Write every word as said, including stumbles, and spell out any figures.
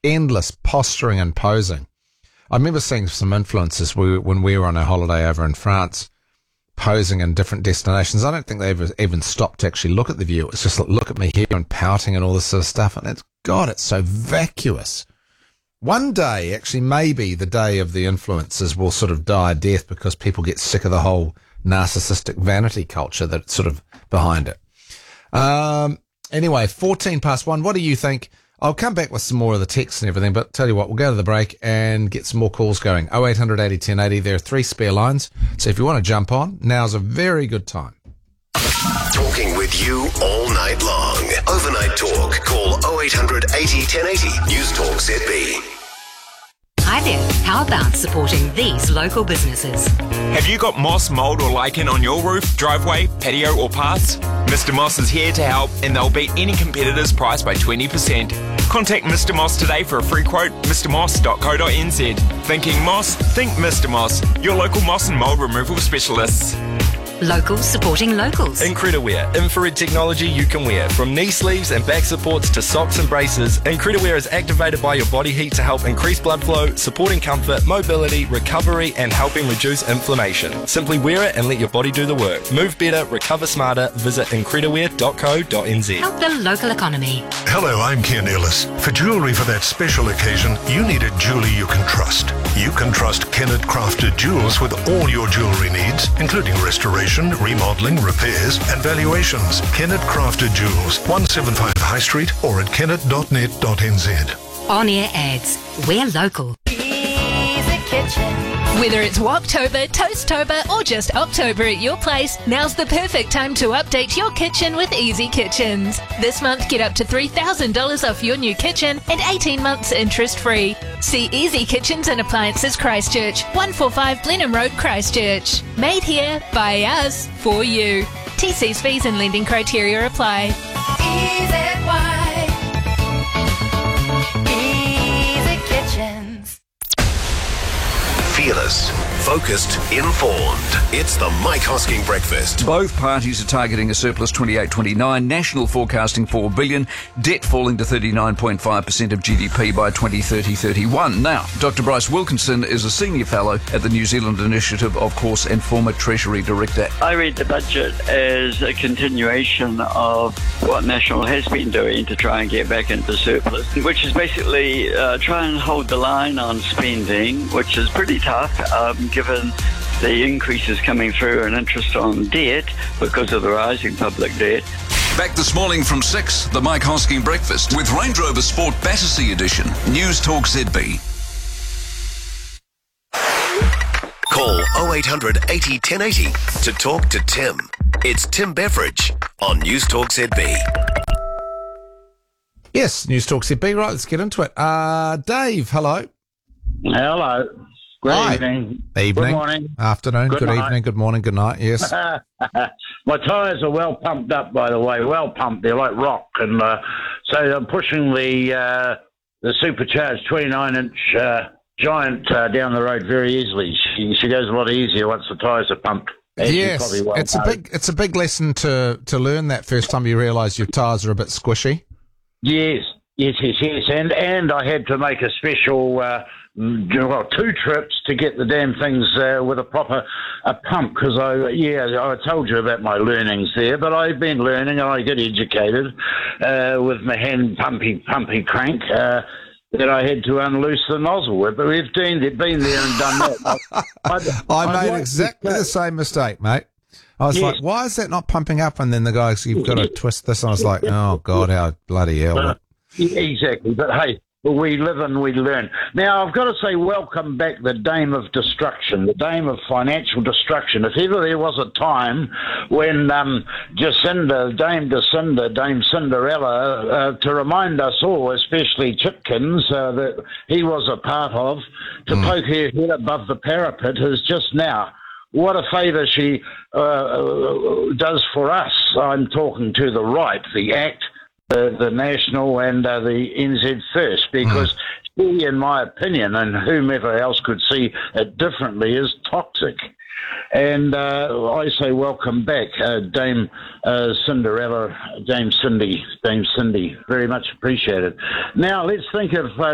endless posturing and posing. I remember seeing some influencers we, when we were on our holiday over in France, posing in different destinations. I don't think they ever even stopped to actually look at the view. It's just like, look at me here and pouting and all this sort of stuff. And it's, God, it's so vacuous. One day, actually, maybe the day of the influencers will sort of die a death because people get sick of the whole narcissistic vanity culture that's sort of behind it. Um, anyway, fourteen past one. What do you think? I'll come back with some more of the text and everything, but tell you what, we'll go to the break and get some more calls going. oh eight hundred eighty ten eighty. There are three spare lines. So if you want to jump on, now's a very good time. Talking with you all night long. Overnight talk. Call oh eight hundred eighty ten eighty. News Talk Z B. Hi there. How about supporting these local businesses? Have you got moss, mould or lichen on your roof, driveway, patio or paths? Mister Moss is here to help and they'll beat any competitor's price by twenty percent. Contact Mister Moss today for a free quote, mr moss dot co dot n z. Thinking moss? Think Mister Moss, your local moss and mould removal specialists. Locals supporting locals. Incrediwear, infrared technology you can wear. From knee sleeves and back supports to socks and braces, Incrediwear is activated by your body heat to help increase blood flow, supporting comfort, mobility, recovery and helping reduce inflammation. Simply wear it and let your body do the work. Move better, recover smarter. Visit incrediwear dot co dot n z. Help the local economy. Hello, I'm Ken Ellis. For jewellery for that special occasion, you need a jeweller you can trust. You can trust Kennett Crafted Jewels with all your jewellery needs, including restoration, remodelling, repairs and valuations. Kennett Crafted Jewels, one seventy-five High Street or at kennet dot net dot n z. On-air ads. We're local. Easy Kitchen. Whether it's Woktober, Toasttober or just October at your place, now's the perfect time to update your kitchen with Easy Kitchens. This month, get up to three thousand dollars off your new kitchen and eighteen months interest-free. See Easy Kitchens and Appliances Christchurch, one forty-five Blenheim Road, Christchurch. Made here, by us, for you. T Cs, fees and lending criteria apply. Easy White. Easy Kitchens. Fearless, focused, informed. It's the Mike Hosking Breakfast. Both parties are targeting a surplus twenty-eight twenty-nine, national forecasting four billion dollars, debt falling to thirty-nine point five percent of G D P by twenty thirty thirty-one. Now, Doctor Bryce Wilkinson is a senior fellow at the New Zealand Initiative, of course, and former Treasury Director. I read the budget as a continuation of what National has been doing to try and get back into surplus, which is basically uh, try and hold the line on spending, which is pretty tough um, given the increases coming through in interest on debt because of the rising public debt. Back this morning from six, the Mike Hosking Breakfast with Range Rover Sport Battersea Edition. News Talk Z B. Call oh eight hundred eighty ten eighty to talk to Tim. It's Tim Beveridge on News Talk Z B. Yes, News Talk Z B. Right, let's get into it. Uh, Dave, hello. Hello. Good Hi. evening. Evening. Good morning. Afternoon. Good Good, night. evening. Good morning. Good night. Yes. My tyres are well pumped up, by the way. Well pumped. They're like rock. And uh, so I'm pushing the uh, the supercharged twenty-nine inch uh, giant uh, down the road very easily. She, she goes a lot easier once the tyres are pumped. as you Yes. probably well It's a know. big. It's a big lesson to to learn that first time you realise your tyres are a bit squishy. Yes, yes, yes, yes. And and I had to make a special, uh, mm, well, two trips to get the damn things uh, with a proper a pump because I, yeah, I told you about my learnings there, but I've been learning and I get educated uh, with my hand pumpy pumpy crank. Uh, that I had to unloose the nozzle with, but we've been there, been there and done that. I, I'd, I I'd made like exactly to- the same mistake, mate. I was Yes. like, why is that not pumping up? And then the guy said, you've got to twist this. And I was like, oh, God, how bloody hell. Uh, Exactly, but hey, we live and we learn. Now, I've got to say, welcome back the Dame of Destruction, the Dame of Financial Destruction. If ever there was a time when um, Jacinda, Dame Jacinda, Dame Cinderella, uh, to remind us all, especially Chipkins, uh, that he was a part of, to Mm. poke her head above the parapet is just now. What a favour she uh, does for us. I'm talking to the right, the ACT, the, the National and uh, the N Z First, because she, in my opinion, and whomever else could see it differently, is toxic. And uh, I say welcome back, uh, Dame uh, Cinderella, Dame Cindy, Dame Cindy. Very much appreciated. Now, let's think of... Uh,